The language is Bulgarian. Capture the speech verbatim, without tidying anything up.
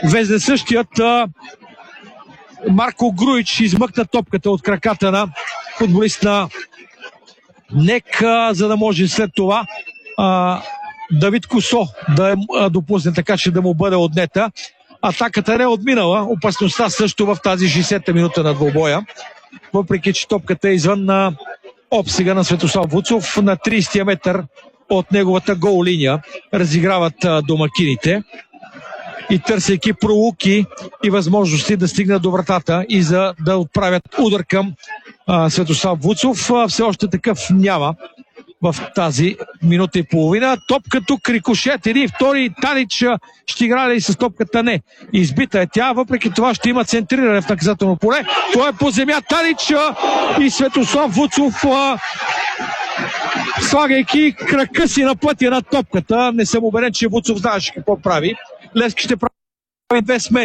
вездесъщият а, Марко Груич измъкна топката от краката на футболист на НЕК, а, за да може след това а, Давид Косо да е допусне така, че да му бъде отнета. Атаката не е отминала. Опасността също в тази шейсета минута на двобоя. Въпреки че топката е извън на обсега на Светослав Вуцов на тридесетия метър от неговата гол линия. Разиграват домакините и търсейки пролуки и възможности да стигнат до вратата и за да отправят удар към а, Светослав Вуцов. А, все още такъв няма в тази минута и половина. Топка тук, рикошет, един, втори, Талич ще играе ли с топката? Не. Избита е тя, въпреки това ще има центриране в наказателно поле. Той е по земя, Талич и Светослав Вуцов, слагайки крака си на пътя на топката. Не съм убеден, че Вуцов знаеше какво прави. Левски ще прави две смени.